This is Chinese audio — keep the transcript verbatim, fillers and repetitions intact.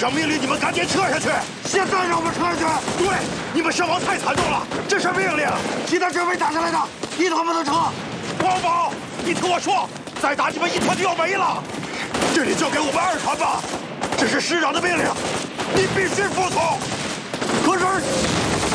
长命令你们赶紧撤下去！ 现在让我们撤下去？ 对，你们伤亡太惨重了，这是命令。 其他准备打下来的，一团不能撤。 王宝，你听我说，再打你们一团就要没了。这里交给我们二团吧，这是师长的命令，你必须服从。 可是。